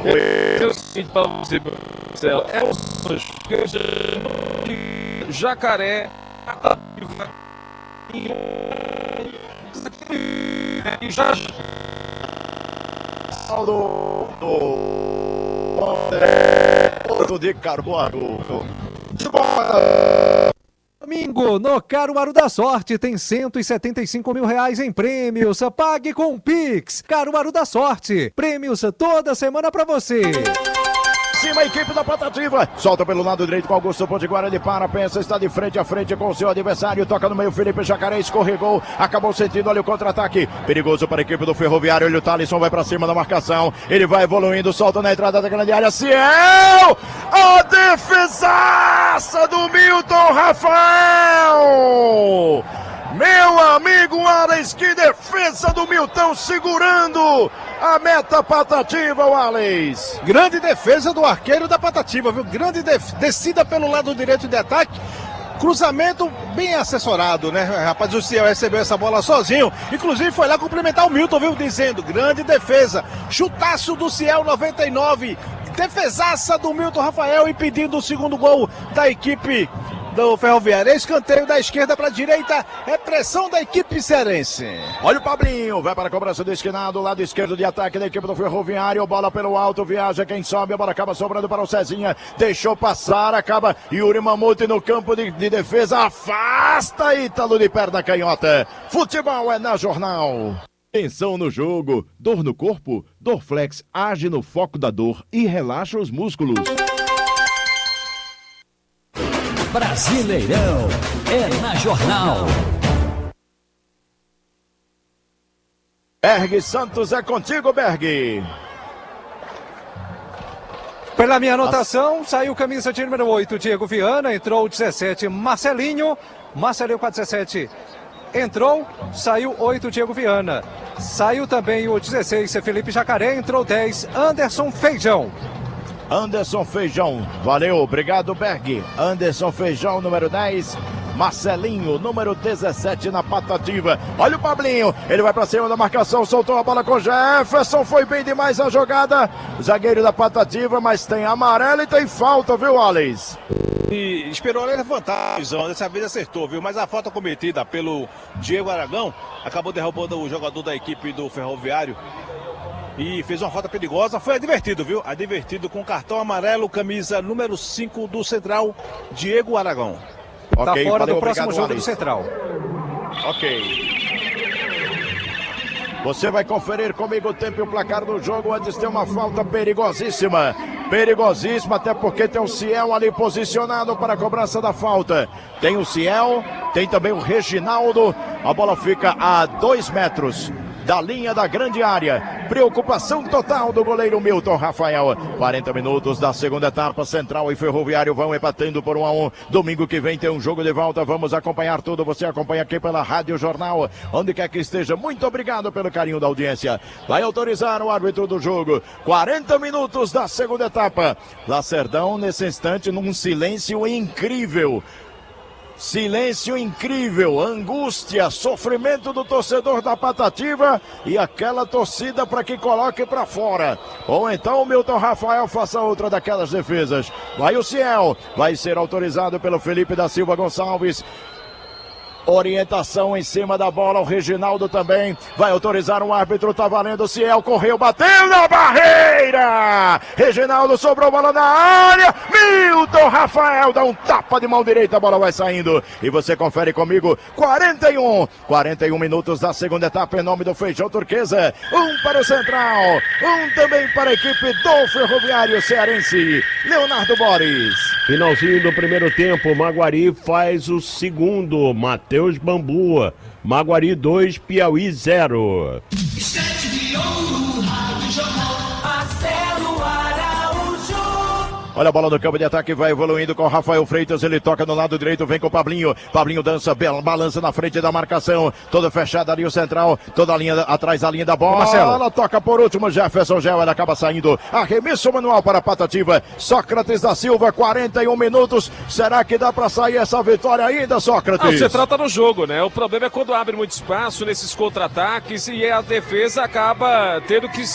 É o seguinte para você, Marcelo. É o Jacaré, e já do de Caruaru. Domingo, no Caruaru da Sorte, tem R$175 mil em prêmios. Pague com Pix. Caruaru da Sorte. Prêmios toda semana pra você. Cima a equipe da Patativa, solta pelo lado direito com Augusto Potiguara, ele para, pensa, está de frente a frente com o seu adversário, toca no meio, Felipe Jacaré escorregou, acabou sentindo ali o contra-ataque, perigoso para a equipe do Ferroviário, ele o Thalisson vai para cima da marcação, ele vai evoluindo, solta na entrada da grande área, Ciel, a defesaça do Milton Rafael! Meu amigo Alex, que defesa do Milton segurando a meta Patativa, o Alex. Grande defesa do arqueiro da Patativa, viu? Grande descida pelo lado direito de ataque. Cruzamento bem assessorado, né? Rapaz, o Ciel recebeu essa bola sozinho. Inclusive foi lá cumprimentar o Milton, viu? Dizendo, grande defesa. Chutaço do Ciel, 99. Defesaça do Milton Rafael, impedindo o segundo gol da equipe do Ferroviário. Escanteio da esquerda para a direita, é pressão da equipe cearense. Olha o Pablinho, vai para a cobrança do esquinado, lado esquerdo de ataque da equipe do Ferroviário, bola pelo alto, viaja quem sobe, a bola acaba sobrando para o Cezinha, deixou passar, acaba Yuri Mamute no campo de defesa, afasta Ítalo de perna canhota. Futebol é na Jornal. Tensão no jogo, dor no corpo, Dorflex age no foco da dor e relaxa os músculos. Brasileirão é na Jornal. Berg Santos é contigo, Berg. Pela minha anotação, saiu camisa de número 8, Diego Viana, entrou o 17, Marcelinho com a 17. Entrou, saiu 8, Diego Viana. Saiu também o 16, Felipe Jacaré, entrou 10, Anderson Feijão. Anderson Feijão, valeu, obrigado Berg. Anderson Feijão, número 10. Marcelinho, número 17 na Patativa. Olha o Pablinho, ele vai pra cima da marcação, soltou a bola com Jefferson, foi bem demais a jogada. Zagueiro da Patativa, mas tem amarelo e tem falta, viu, Alex? E esperou levantar a visão, dessa vez acertou, viu? Mas a falta cometida pelo Diego Aragão acabou derrubando o jogador da equipe do Ferroviário. E fez uma falta perigosa, foi advertido, viu? Advertido com cartão amarelo, camisa número 5 do Central, Diego Aragão. Tá Okay, fora valeu, do próximo obrigado, jogo Alex. do Central. Ok. Você vai conferir comigo o tempo e o placar do jogo antes tem uma falta perigosíssima. Perigosíssima, até porque tem o Ciel ali posicionado para a cobrança da falta. Tem o Ciel, tem também o Reginaldo. A bola fica a 2 metros da linha da grande área. Preocupação total do goleiro Milton Rafael. 40 minutos da segunda etapa. Central e Ferroviário vão empatando por 1-1. Domingo que vem tem um jogo de volta. Vamos acompanhar tudo. Você acompanha aqui pela Rádio Jornal, onde quer que esteja. Muito obrigado pelo carinho da audiência. Vai autorizar o árbitro do jogo. 40 minutos da segunda etapa. Lacerdão nesse instante num silêncio incrível. Silêncio incrível, angústia, sofrimento do torcedor da Patativa e aquela torcida para que coloque para fora. Ou então o Milton Rafael faça outra daquelas defesas. Vai o Ciel, vai ser autorizado pelo Felipe da Silva Gonçalves. Orientação em cima da bola, o Reginaldo também vai autorizar o árbitro, tá valendo, o Ciel correu, bateu na barreira, Reginaldo sobrou bola na área, Milton Rafael dá um tapa de mão direita, a bola vai saindo, e você confere comigo, 41 minutos da segunda etapa em nome do Feijão Turquesa, um para o Central, um também para a equipe do Ferroviário Cearense, Leonardo Boris. Finalzinho do primeiro tempo, Maguari faz o segundo, Matheus Bambua, Maguari 2, Piauí 0. Olha a bola no campo de ataque, vai evoluindo com o Rafael Freitas, ele toca no lado direito, vem com o Pablinho, Pablinho dança, balança na frente da marcação, toda fechada ali o Central, toda a linha, atrás da linha da bola, ela toca por último, Jefferson Gel, ele acaba saindo, arremesso manual para a Patativa, Sócrates da Silva, 41 minutos, será que dá para sair essa vitória ainda, Sócrates? Você trata no jogo, né? O problema é quando abre muito espaço nesses contra-ataques e a defesa acaba tendo que